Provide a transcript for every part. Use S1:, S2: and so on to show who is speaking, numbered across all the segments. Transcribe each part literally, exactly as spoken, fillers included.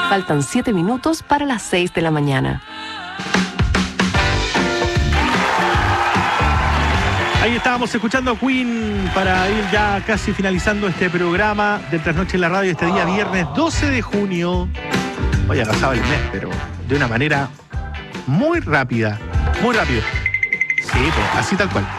S1: Faltan siete minutos para las seis de la mañana.
S2: Ahí estábamos escuchando a Queen para ir ya casi finalizando este programa de Trasnoche en la Radio este día viernes doce de junio. Hoy ha pasado el mes, pero de una manera muy rápida. Muy rápido. Sí, pues, así tal cual.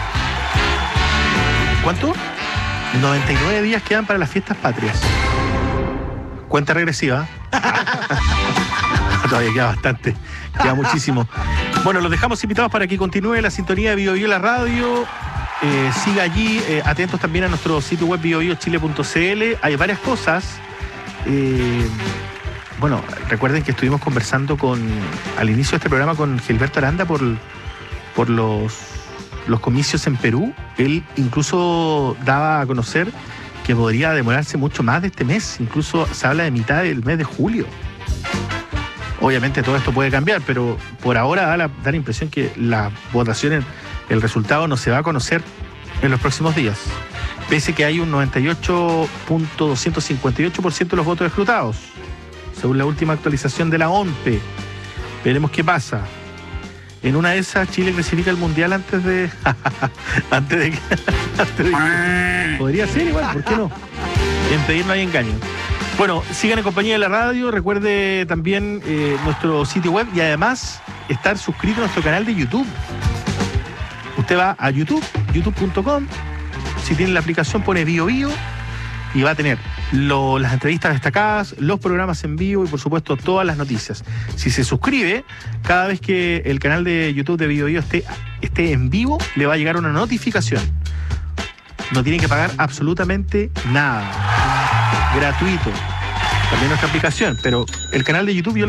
S2: ¿Cuánto? noventa y nueve días quedan para las fiestas patrias. Cuenta regresiva. Todavía queda bastante. Queda muchísimo. Bueno, los dejamos invitados para que continúe la sintonía de Bio Bio la Radio. Eh, siga allí, eh, atentos también a nuestro sitio web bio bio chile punto c l. Hay varias cosas. Eh, bueno, recuerden que estuvimos conversando con al inicio de este programa con Gilberto Aranda por, por los, los comicios en Perú. Él incluso daba a conocer que podría demorarse mucho más de este mes. Incluso se habla de mitad del mes de julio. Obviamente todo esto puede cambiar, pero por ahora da la, da la impresión que la votación, el resultado no se va a conocer en los próximos días, pese que hay un noventa y ocho punto doscientos cincuenta y ocho por ciento de los votos escrutados, según la última actualización de la O M P E. Veremos qué pasa. En una de esas, Chile clasifica al Mundial antes de... antes de que... antes de que podría ser igual, ¿por qué no? En pedir no hay engaño. Bueno, sigan en compañía de la radio, recuerde también eh, nuestro sitio web y además estar suscrito a nuestro canal de YouTube. Usted va a YouTube, youtube punto com, si tiene la aplicación pone Bio Bio y va a tener lo, las entrevistas destacadas, los programas en vivo y por supuesto todas las noticias. Si se suscribe, cada vez que el canal de YouTube de Bio Bio esté, esté en vivo, le va a llegar una notificación. No tienen que pagar absolutamente nada. Gratuito. También nuestra aplicación, pero el canal de YouTube yo